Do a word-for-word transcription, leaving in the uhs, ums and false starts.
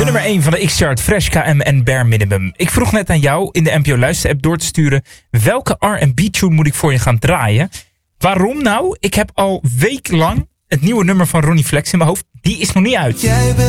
nummer één van de X-Chart, Fresh K M en Bare Minimum. Ik vroeg net aan jou in de N P O Luister-app door te sturen... welke R en B-tune moet ik voor je gaan draaien? Waarom nou? Ik heb al wekenlang het nieuwe nummer van Ronnie Flex in mijn hoofd. Die is nog niet uit.